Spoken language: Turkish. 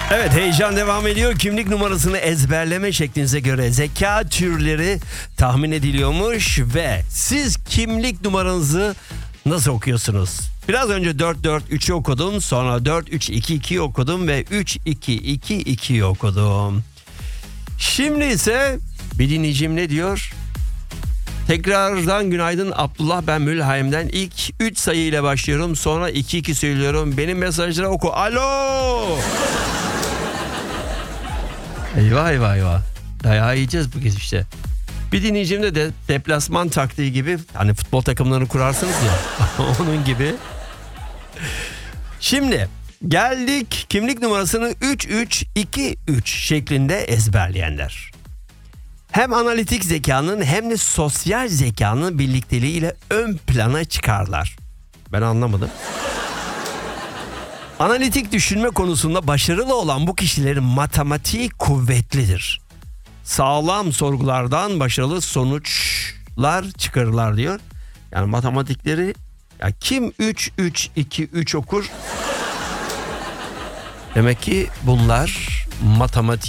Evet, heyecan devam ediyor. Kimlik numarasını ezberleme şeklinize göre zeka türleri tahmin ediliyormuş ve siz kimlik numaranızı nasıl okuyorsunuz? Biraz önce 4-4-3'ü okudum, sonra 4-3-2-2'yi okudum ve 3-2-2-2'yi okudum. Şimdi ise bir dinleyicim ne diyor? Tekrardan günaydın Abdullah, ben Mülheim'den. İlk 3 sayı ile başlıyorum, sonra 2-2 söylüyorum. Benim mesajları oku. Alo! Eyvah eyvah eyvah. Dayağı yiyeceğiz bu kez işte. Bir dinleyicim de deplasman taktiği gibi, hani futbol takımlarını kurarsınız ya onun gibi. Şimdi geldik kimlik numarasını 3-3-2-3 şeklinde ezberleyenler. Hem analitik zekanın hem de sosyal zekanın birlikteliğiyle ön plana çıkarlar. Ben anlamadım. Analitik düşünme konusunda başarılı olan bu kişilerin matematiği kuvvetlidir. Sağlam sorgulardan başarılı sonuçlar çıkarırlar diyor. Yani matematikleri, ya kim 3-3-2-3 okur? Demek ki bunlar matematik